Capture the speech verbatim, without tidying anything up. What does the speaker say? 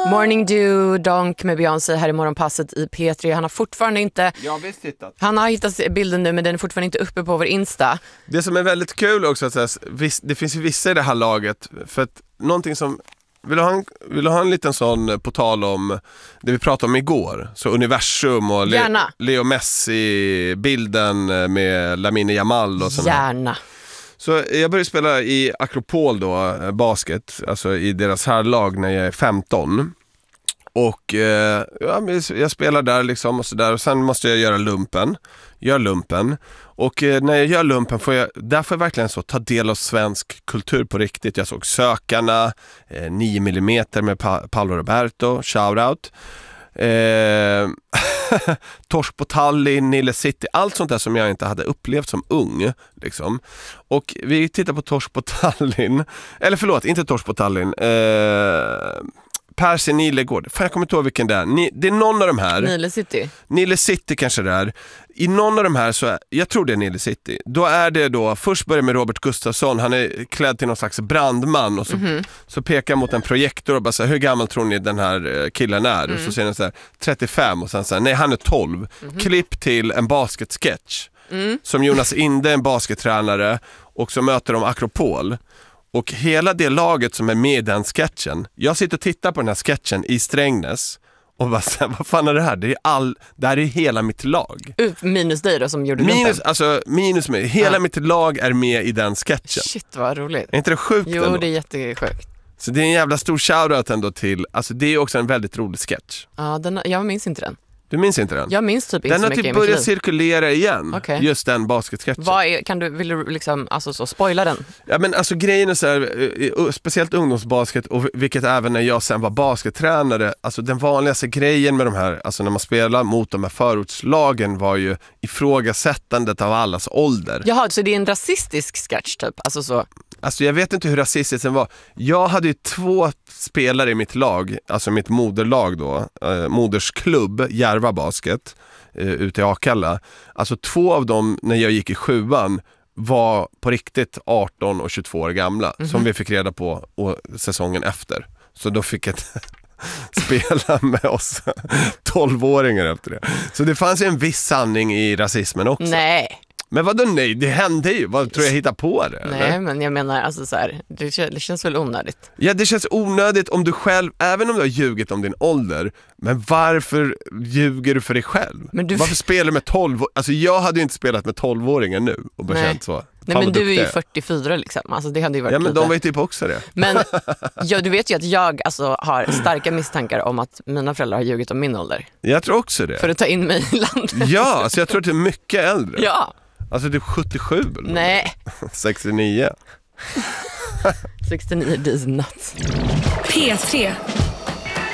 Morning Dew, Donk med Beyoncé här i morgonpasset i P tre. Han har fortfarande inte... Jag visst hittat. Han har hittat bilden nu, men den är fortfarande inte uppe på vår Insta. Det som är väldigt kul också, att säga, det finns ju vissa i det här laget, för att någonting som... Vill du, ha en, vill du ha en liten sån på tal om det vi pratade om igår? Så universum och Le, Leo Messi-bilden med Lamine Yamal och sådär. Gärna. Så jag började spela i Akropol då, basket, alltså i deras härlag när jag är femton. Och eh, ja, jag spelar där liksom och sådär. Och sen måste jag göra lumpen. Gör lumpen. Och eh, när jag gör lumpen får jag, där får jag verkligen så ta del av svensk kultur på riktigt. Jag såg Sökarna, eh, nio millimeter med pa- Paolo Roberto, shoutout. Eh, Torsk på Tallinn, Nile City, allt sånt där som jag inte hade upplevt som ung liksom. Och vi tittar på Torsk på Tallinn, eller förlåt, inte Torsk på Tallinn, eh, Percy Nilegård, fan jag kommer inte ihåg vilken det är. Ni, det är någon av de här. Nile City. Nile City kanske det är. I någon av de här så är, jag tror det är Nile City. Då är det då, först börjar med Robert Gustafsson, han är klädd till någon slags brandman och så, mm-hmm. så pekar mot en projektor och bara så här, hur gammal tror ni den här killen är? Mm. Och så säger han så här, trettiofem och sen så här, nej han är tolv. Mm-hmm. Klipp till en basketsketch. Mm. Som Jonas Inde, en baskettränare, och så möter de Akropol. Och hela det laget som är med i den sketchen, jag sitter och tittar på den här sketchen i Strängnäs och bara så här, vad fan är det här? Det är all, det här är hela mitt lag. Minus dig då som gjorde minus, alltså minus mig. Hela ja. mitt lag är med i den sketchen. Shit vad roligt. Är inte det sjukt? Jo, ändå? Det är jättesjukt. Så det är en jävla stor shoutout ändå till, alltså det är också en väldigt rolig sketch. Ja, den, jag minns inte den. Du minns inte den? Jag minns typ inte den så mycket. Den har typ börjat cirkulera igen. Okay. Just den basketsketchen. Vad är, kan du, vill du liksom, alltså så spoila den? Ja men alltså grejen är så här, speciellt ungdomsbasket och vilket även när jag sen var baskettränare, alltså den vanligaste grejen med de här, alltså när man spelar mot de här förortslagen var ju ifrågasättandet av allas ålder. Jaha, så det är en rasistisk sketch typ? Alltså så... Alltså jag vet inte hur rasistiskt den var. Jag hade ju två spelare i mitt lag, alltså mitt moderlag då, eh, modersklubb, Järva Basket, eh, ute i Akalla. Alltså två av dem när jag gick i sjuan var på riktigt arton och tjugotvå år gamla, mm-hmm. som vi fick reda på och, säsongen efter. Så då fick jag spela med oss tolvåringar efter det. Så det fanns ju en viss sanning i rasismen också. Nej. Men vadå nej, det hände ju. Vad tror jag hittar på det? Nej, eller? Men jag menar alltså så här, det, känns, det känns väl onödigt. Ja, det känns onödigt om du själv, även om du har ljugit om din ålder. Men varför ljuger du för dig själv? Men du... Varför spelar du med tolv? Alltså jag hade ju inte spelat med tolvåringar nu och bara känt så. Nej, men du är ju fyrtiofyra liksom. Alltså det hade ju varit ja, men lite... de var ju typ också det. Men ja, du vet ju att jag alltså, har starka misstankar om att mina föräldrar har ljugit om min ålder. Jag tror också det. För att ta in mig i landet. Ja, alltså jag tror att du är mycket äldre. Ja. Alltså det är sjuttiosju eller nej. sextionio. sextionio, det är nuts. P tre.